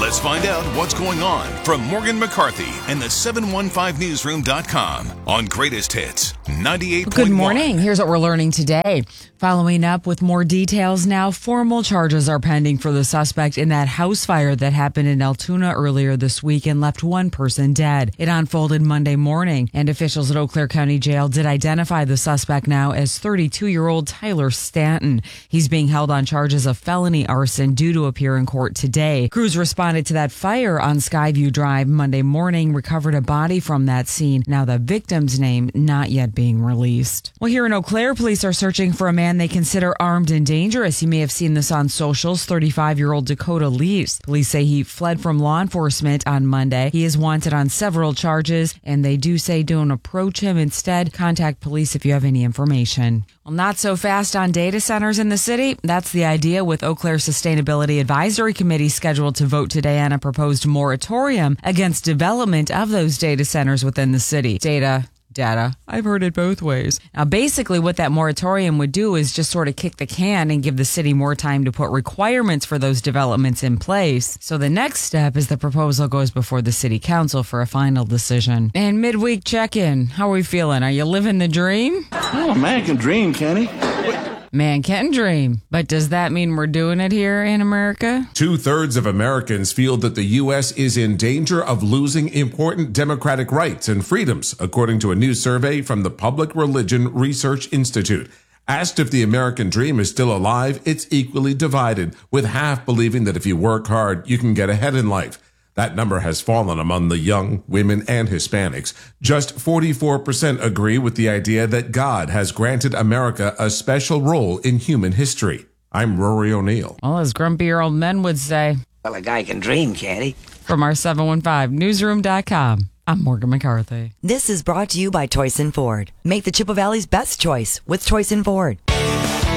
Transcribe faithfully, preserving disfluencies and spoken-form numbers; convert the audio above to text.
Let's find out what's going on from Morgan McCarthy and the seven one five newsroom dot com on Greatest Hits ninety-eight point one. Good morning. Here's what we're learning today. Following up with more details now, formal charges are pending for the suspect in that house fire that happened in Altoona earlier this week and left one person dead. It unfolded Monday morning, and officials at Eau Claire County Jail did identify the suspect now as thirty-two-year-old Tyler Stanton. He's being held on charges of felony arson due to appear in court today. Crews responded to that fire on Skyview Drive Monday morning, recovered a body from that scene. Now the victim's name not yet being released. Well, here in Eau Claire, police are searching for a man they consider armed and dangerous. You may have seen this on socials. thirty-five-year-old Dakota Lees. Police say he fled from law enforcement on Monday. He is wanted on several charges, and they do say don't approach him. Instead, contact police if you have any information. Well, not so fast on data centers in the city. That's the idea, with Eau Claire Sustainability Advisory Committee scheduled to vote today on a proposed moratorium against development of those data centers within the city. Data. Data. I've heard it both ways. Now, basically what that moratorium would do is just sort of kick the can and give the city more time to put requirements for those developments in place. So the next step is the proposal goes before the city council for a final decision. And midweek check-in. How are we feeling? Are you living the dream? Oh, man can dream, can he? Man can dream. But does that mean we're doing it here in America? Two-thirds of Americans feel that the U S is in danger of losing important democratic rights and freedoms, according to a new survey from the Public Religion Research Institute. Asked if the American dream is still alive, it's equally divided, with half believing that if you work hard, you can get ahead in life. That number has fallen among the young, women, and Hispanics. Just forty-four percent agree with the idea that God has granted America a special role in human history. I'm Rory O'Neill. Well, as grumpier old men would say. Well, a guy can dream, can't he? From our seven one five newsroom dot com, I'm Morgan McCarthy. This is brought to you by Toyson Ford. Make the Chippewa Valley's best choice with Toyson Ford.